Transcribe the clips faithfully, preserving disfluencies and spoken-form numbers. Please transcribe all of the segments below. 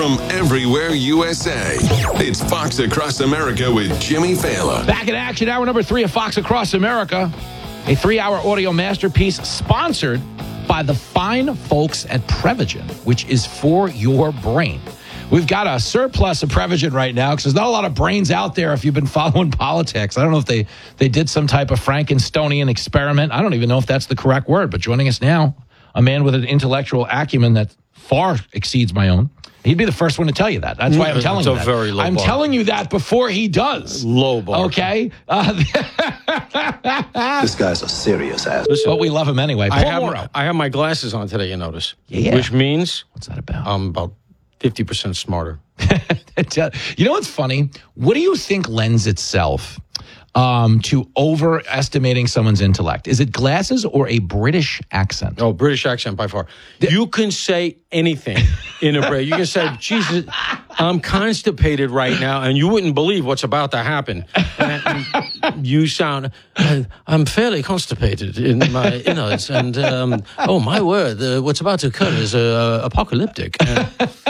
from everywhere U S A. It's Fox Across America with Jimmy Fallon. Back in action, hour number three of Fox Across America. A three-hour audio masterpiece sponsored by the fine folks at Prevagen, which is for your brain. We've got a surplus of Prevagen right now because there's not a lot of brains out there if you've been following politics. I don't know if they, they did some type of Frankensteinian experiment. I don't even know if that's the correct word. But joining us now, a man with an intellectual acumen that far exceeds my own. He'd be the first one to tell you that. That's why I'm telling it's you a that. Very low I'm bar. telling you that before he does. Low bar. Okay? Uh, This guy's a serious ass. Listen, but we love him anyway. I Paul have, Morrow. I have my glasses on today, you notice. Yeah. Which means What's that about? I'm about fifty percent smarter. You know what's funny? What do you think lends itself um, to overestimating someone's intellect? Is it glasses or a British accent? Oh, British accent by far. You can say anything in a break. You can say, Jesus, I'm constipated right now, and you wouldn't believe what's about to happen. And, and you sound, I'm fairly constipated in my innards, and um, oh, my word, uh, what's about to occur is uh, apocalyptic. And,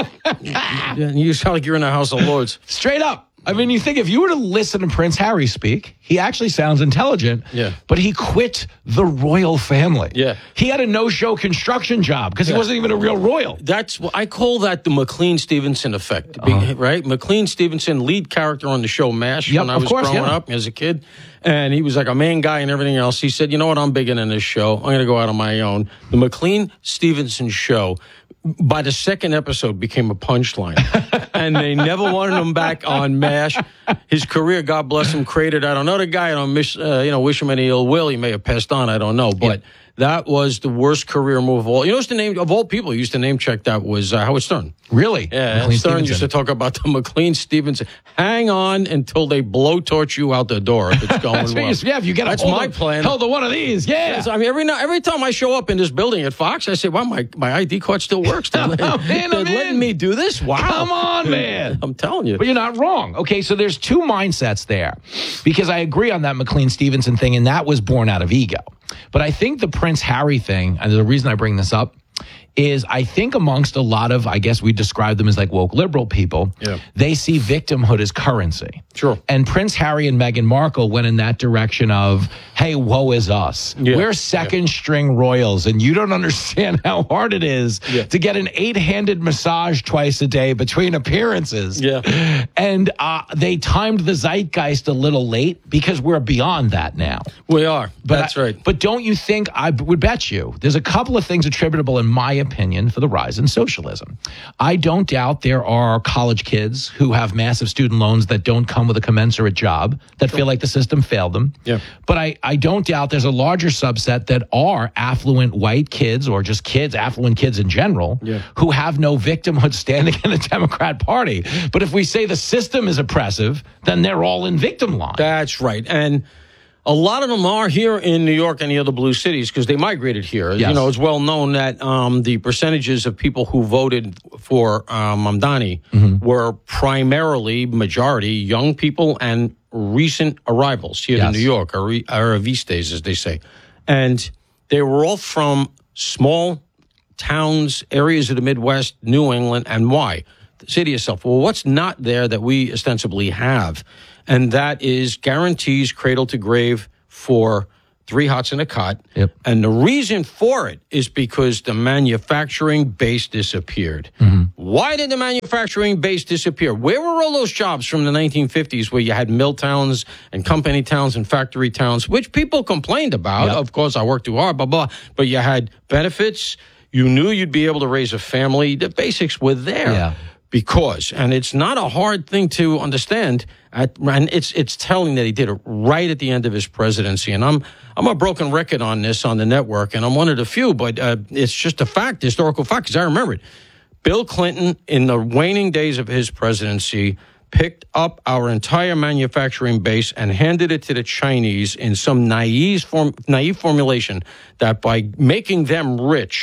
and you sound like you're in the House of Lords. Straight up. I mean, you think if you were to listen to Prince Harry speak, he actually sounds intelligent. Yeah. But he quit the royal family. Yeah. He had a no-show construction job because Yeah. he wasn't even a real royal. That's what I call that the McLean Stevenson effect, uh-huh. right? McLean Stevenson, lead character on the show MASH Yep, when I of was course, growing yeah. up as a kid. And he was like a main guy and everything else. He said, you know what, I'm bigger than this show. I'm going to go out on my own. The McLean Stevenson show, by the second episode, became a punchline. And they never wanted him back on MASH. His career, God bless him, created, I don't know the guy. I don't miss, uh, you know, wish him any ill will. He may have passed on. I don't know. But yeah. That was the worst career move of all. You know, what's the name of all people who used to name check that was uh, Howard Stern. Really? Yeah, McLean Stern Stevenson. used to talk about the McLean Stevenson. Hang on until they blowtorch you out the door if it's going That's well. what you, yeah, if you get That's a hold my of, plan. Hold of one of these, yeah. Yes, I mean, every now, every time I show up in this building at Fox, I say, "Wow, my, my I D card still works. They're, I'm in, they're I'm letting in. me do this. Wow, Come on, man. I'm telling you." But you're not wrong. Okay, so there's two mindsets there because I agree on that McLean Stevenson thing, and that was born out of ego. But I think the Prince Harry thing, and the reason I bring this up, is I think amongst a lot of, I guess we describe them as like woke liberal people, yeah. they see victimhood as currency. Sure. And Prince Harry and Meghan Markle went in that direction of, hey, woe is us. Yeah. We're second yeah. string royals, and you don't understand how hard it is yeah. to get an eight-handed massage twice a day between appearances. Yeah. And uh, they timed the zeitgeist a little late because we're beyond that now. We are. But That's I, right. But don't you think, I would bet you, there's a couple of things attributable, in my opinion, for the rise in socialism. I don't doubt there are college kids who have massive student loans that don't come with a commensurate job, that sure. feel like the system failed them. Yeah. But I, I don't doubt there's a larger subset that are affluent white kids, or just kids, affluent kids in general, yeah. who have no victimhood standing in the Democrat Party. But if we say the system is oppressive, then they're all in victim line. That's right. And a lot of them are here in New York and the other blue cities because they migrated here. Yes. You know, it's well known that um, the percentages of people who voted for um, Mamdani mm-hmm. were primarily, majority, young people and recent arrivals here yes. to New York, or Aravistes, as they say. And they were all from small towns, areas of the Midwest, New England, and why? Say to yourself, well, what's not there that we ostensibly have? And that is guarantees cradle to grave for three hots and a cot. Yep. And the reason for it is because the manufacturing base disappeared. Mm-hmm. Why did the manufacturing base disappear? Where were all those jobs from the nineteen fifties where you had mill towns and company towns and factory towns, which people complained about? Yep. Of course, I worked too hard, blah, blah. But you had benefits. You knew you'd be able to raise a family. The basics were there. Yeah. Because, and it's not a hard thing to understand, at, and it's it's telling that he did it right at the end of his presidency. And I'm I'm a broken record on this on the network, and I'm one of the few, but uh, it's just a fact, historical fact, because I remember it. Bill Clinton, in the waning days of his presidency, picked up our entire manufacturing base and handed it to the Chinese in some naive form, naive formulation that by making them rich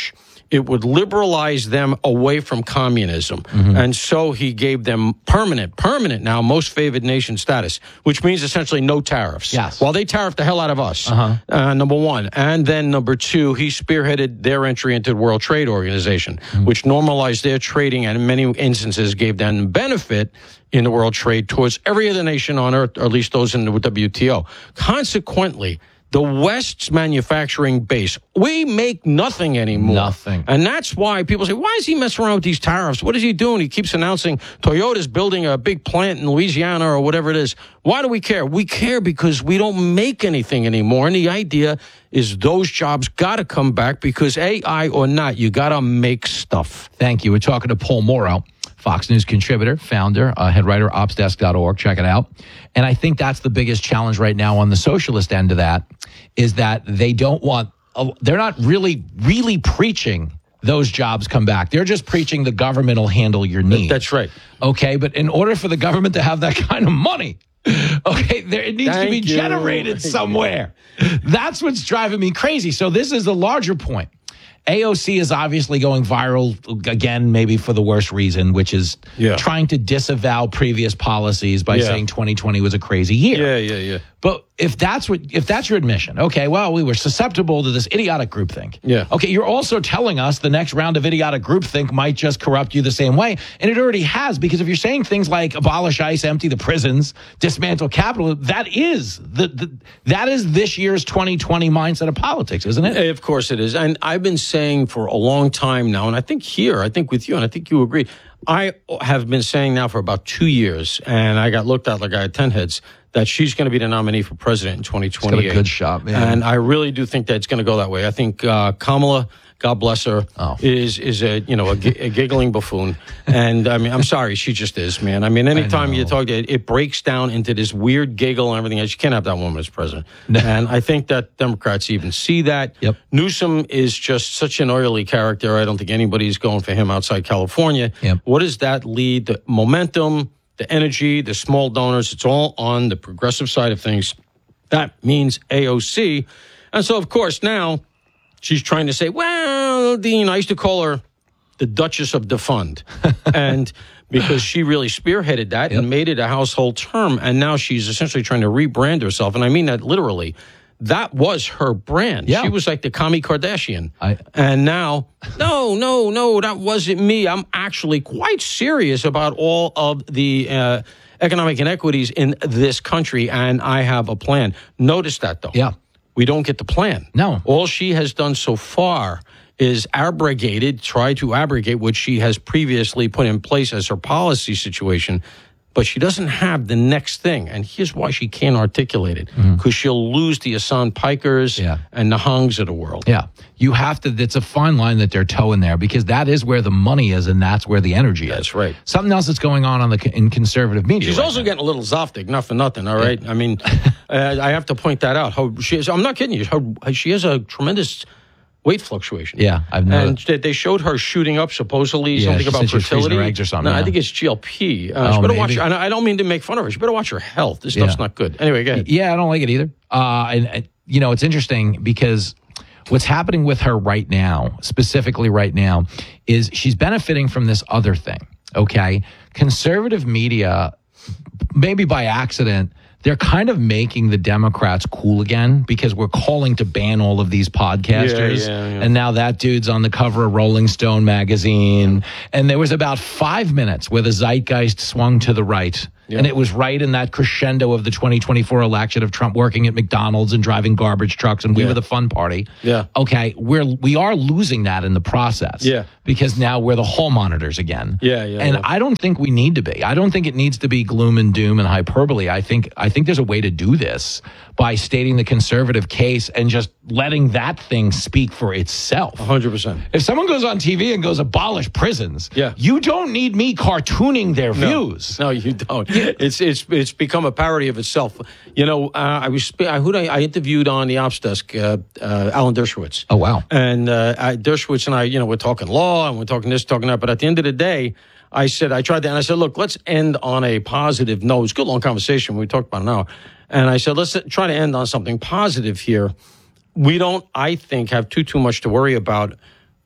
it would liberalize them away from communism. Mm-hmm. And so he gave them permanent, permanent now, most favored nation status, which means essentially no tariffs. Yes. Well, they tariffed the hell out of us, Uh-huh. uh, number one. And then number two, he spearheaded their entry into the World Trade Organization, Mm-hmm. which normalized their trading and in many instances gave them benefit in the world trade towards every other nation on earth, or at least those in the W T O. Consequently, the West's manufacturing base, we make nothing anymore. Nothing. And that's why people say, why is he messing around with these tariffs? What is he doing? He keeps announcing Toyota's building a big plant in Louisiana or whatever it is. Why do we care? We care because we don't make anything anymore. And the idea is those jobs got to come back because A I or not, you got to make stuff. Thank you. We're talking to Paul Morrow, Fox News contributor, founder, uh, head writer, ops desk dot org. Check it out. And I think that's the biggest challenge right now on the socialist end of that, is that they don't want, uh, they're not really, really preaching those jobs come back. They're just preaching the government will handle your needs. That's right. Okay, but in order for the government to have that kind of money, okay, there, it needs Thank to be you. generated somewhere. That's what's driving me crazy. So this is a larger point. A O C is obviously going viral again, maybe for the worst reason, which is Yeah. trying to disavow previous policies by Yeah. saying twenty twenty was a crazy year. Yeah, yeah, yeah. But if that's what, if that's your admission, okay, well, we were susceptible to this idiotic groupthink. Yeah. Okay, you're also telling us the next round of idiotic groupthink might just corrupt you the same way, and it already has, because if you're saying things like abolish ICE, empty the prisons, dismantle capital, that is the, the that is this year's twenty twenty mindset of politics, isn't it? Of course it is. And I've been saying for a long time now, and I think here, I think with you, and I think you agree, I have been saying now for about two years, and I got looked at like I had ten heads, that she's going to be the nominee for president in twenty twenty-eight. She's got a good shot, man. And I really do think that it's going to go that way. I think uh, Kamala, God bless her, Oh. is is a you know a, gi- a giggling buffoon. And I mean, I'm sorry, she just is, man. I mean, anytime you talk to it, it breaks down into this weird giggle and everything else. You can't have that woman as president. And I think that Democrats even see that. Yep. Newsom is just such an oily character. I don't think anybody's going for him outside California. Yep. What does that lead? The momentum, the energy, the small donors, it's all on the progressive side of things. That means A O C. And so, of course, now she's trying to say, well, Dean, I used to call her the Duchess of Defund. And because she really spearheaded that Yep. and made it a household term. And now she's essentially trying to rebrand herself. And I mean that literally. That was her brand. Yeah. She was like the Kami Kardashian. I- And now, no, no, no, that wasn't me. I'm actually quite serious about all of the uh, economic inequities in this country, and I have a plan. Notice that, though. Yeah. We don't get the plan. No. All she has done so far is abrogated, try to abrogate what she has previously put in place as her policy situation. But she doesn't have the next thing. And here's why she can't articulate it. Because she'll lose the Asan Pikers Yeah. and the Hongs of the world. Yeah. You have to, it's a fine line that they're towing there, because that is where the money is and that's where the energy is. That's right. Something else that's going on on the in conservative media. She's right also now. getting a little Zoftig, not for nothing, all right? I mean, uh, I have to point that out. How she is, I'm not kidding you. Her, she has a tremendous weight fluctuation. Yeah, I've noticed. And they- they showed her shooting up, supposedly, Yeah, something she about said she was freezing fertility. her eggs or something, No, I yeah. think it's G L P. Uh, Oh, she better maybe. watch, and I don't mean to make fun of her. She better watch her health. This stuff's Yeah. not good. Anyway, go ahead. Yeah, I don't like it either. Uh, and, and, you know, it's interesting because what's happening with her right now, specifically right now, is she's benefiting from this other thing, okay? Conservative media, maybe by accident, they're kind of making the Democrats cool again because we're calling to ban all of these podcasters. Yeah, yeah, yeah. And now that dude's on the cover of Rolling Stone magazine. And there was about five minutes where the zeitgeist swung to the right. And it was right in that crescendo of the twenty twenty-four election of Trump working at McDonald's and driving garbage trucks, and we Yeah. were the fun party. Yeah. Okay, we're we are losing that in the process. Yeah. Because now we're the hall monitors again. Yeah, yeah, And yeah. I don't think we need to be. I don't think it needs to be gloom and doom and hyperbole. I think I think there's a way to do this by stating the conservative case and just letting that thing speak for itself. one hundred percent. If someone goes on T V and goes abolish prisons, Yeah. you don't need me cartooning their views. No, you don't. It's it's it's become a parody of itself. You know, uh, I was sp- I, who did I, I interviewed on the ops desk, uh, uh, Alan Dershowitz. Oh, wow. And uh, I, Dershowitz and I, you know, we're talking law and we're talking this, talking that. But at the end of the day, I said I tried that, and I said, look, let's end on a positive note. It was a good long conversation. We talked about an hour, and I said, let's try to end on something positive here. We don't, I think, have too too much to worry about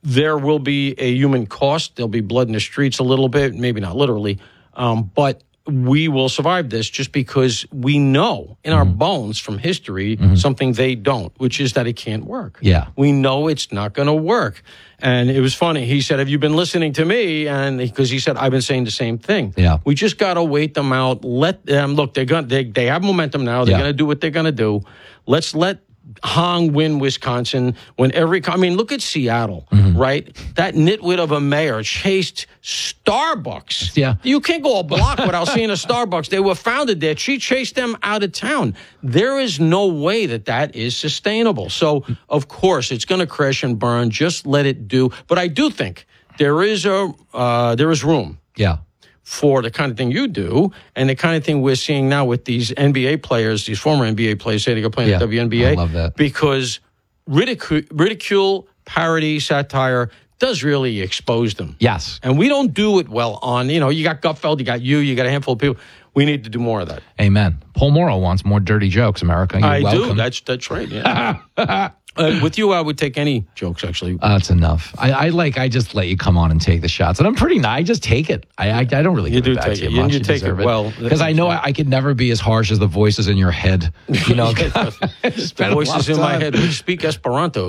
there will be a human cost. There'll be blood in the streets a little bit, maybe not literally, um, but we will survive this just because we know in our bones from history mm-hmm. something they don't, which is that it can't work. Yeah. We know it's not going to work. And it was funny. He said, have you been listening to me? And because he said, I've been saying the same thing. Yeah. We just got to wait them out. Let them look. They're going. They they have momentum now. They're Yeah. going to do what they're going to do. Let's let Hong win Wisconsin when every. I mean, look at Seattle, mm-hmm. right? That nitwit of a mayor chased Starbucks. Yeah. You can't go a block without seeing a Starbucks. They were founded there. She chased them out of town. There is no way that that is sustainable. So, of course, it's going to crash and burn. Just let it do. But I do think there is a uh, there is room. Yeah. For the kind of thing you do and the kind of thing we're seeing now with these N B A players, these former N B A players say they go play in Yeah. the W N B A. I love that. Because ridicule, ridicule, parody, satire does really expose them. Yes. And we don't do it well on, you know, you got Gutfeld, you got you, you got a handful of people. We need to do more of that. Amen. Paul Morrow wants more dirty jokes, America. You're I welcome. do. That's, that's right. Yeah. Uh, with you, I would take any jokes, actually. Uh, that's enough. I, I like. I just let you come on and take the shots, and I'm pretty nice. I just take it. I I, I don't really. You give do it back take to you it. You, much. you take it deserve well. because I know I, I could never be as harsh as the voices in your head. You know, the voices in my head which speak Esperanto.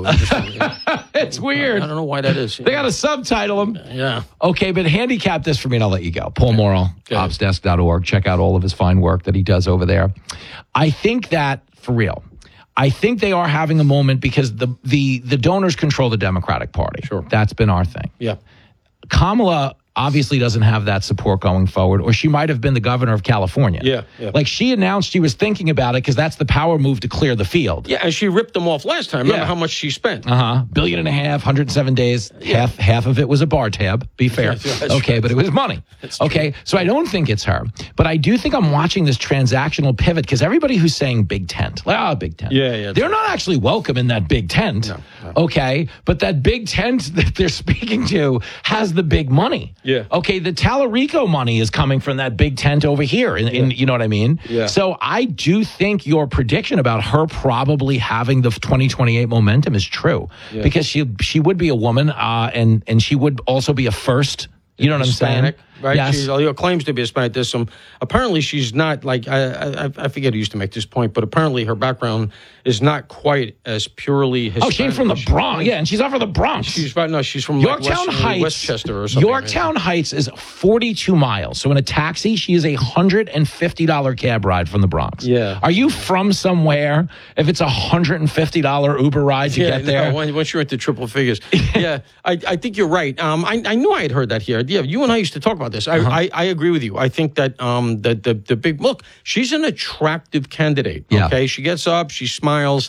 It's weird. I don't know why that is. They got to subtitle them. Yeah. Okay, but handicap this for me, and I'll let you go. Paul Morrow, ops desk dot org. Check out all of his fine work that he does over there. I think that for real. I think they are having a moment because the the the donors control the Democratic Party. Sure. That's been our thing. Yeah. Kamala obviously doesn't have that support going forward, or she might have been the governor of California. Yeah, yeah. Like she announced she was thinking about it because that's the power move to clear the field. Yeah, and she ripped them off last time. Remember Yeah. how much she spent? Uh-huh. Billion and a half, one hundred seven days. Half half of it was a bar tab, be fair. Yeah, that's okay, true. but it was money. That's okay, so I don't think it's her. But I do think I'm watching this transactional pivot because everybody who's saying big tent, like, oh, big tent. Yeah, yeah. They're not actually welcome in that big tent. No, no. Okay, but that big tent that they're speaking to has the big money. Yeah. Okay, the Talarico money is coming from that big tent over here. In, in, you know what I mean? Yeah. So I do think your prediction about her probably having the twenty twenty-eight momentum is true Yeah. because she she would be a woman uh, and and she would also be a first. You know what Hispanic, I'm saying? right? Yes. She you know, claims to be Hispanic. There's some. Apparently, she's not like I, I. I forget who used to make this point, but apparently her background is not quite as purely Hispanic. Oh, she's from the as she- Bronx. Yeah, and she's not from the Bronx. She's right. No, she's from Yorktown like West, Heights, Westchester or something. Yorktown Heights is forty-two miles. So in a taxi, she is a one hundred fifty dollars cab ride from the Bronx. Yeah. Are you from somewhere if it's a one hundred fifty dollars Uber ride to Yeah, get there? no, once you're into triple figures. Yeah, I, I think you're right. Um, I, I knew I had heard that here. Yeah, you and I used to talk about this. I, Uh-huh. I, I agree with you. I think that um, the, the, the big, look, she's an attractive candidate. Yeah. Okay, she gets up, she smiles.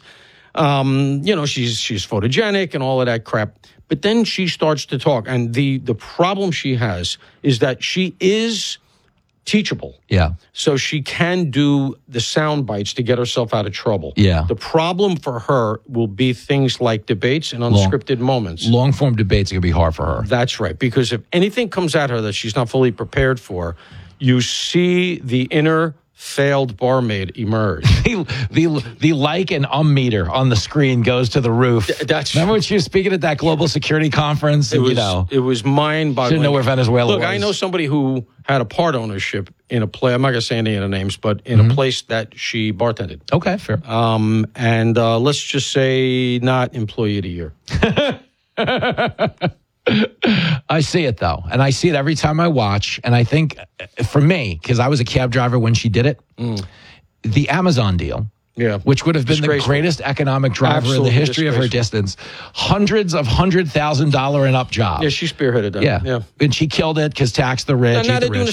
Um, you know, she's she's photogenic and all of that crap. But then she starts to talk, and the the problem she has is that she is teachable. Yeah. So she can do the sound bites to get herself out of trouble. Yeah. The problem for her will be things like debates and unscripted moments. Long form debates are going to be hard for her. That's right. Because if anything comes at her that she's not fully prepared for, you see the inner failed barmaid emerge. the, the the like and um meter on the screen goes to the roof. That's Remember when she was speaking at that global security conference? It And, was, you know, it was mind-boggling. Didn't know where Venezuela Look, was. I know somebody who had a part ownership in a play. I'm not going to say any of the names, but in Mm-hmm. a place that she bartended. okay, fair. Um, and uh, let's just say not employee of the year. I see it though, and I see it every time I watch. And I think, uh, for me, because I was a cab driver when she did it, the Amazon deal, Yeah. which would have been the Disgraceful. greatest economic driver Absolutely in the history of her disgraceful. distance, hundreds of hundred thousand dollar and up jobs. Yeah, she spearheaded that. yeah, Yeah. and she killed it because tax the rich. And now eat they're the doing the rich.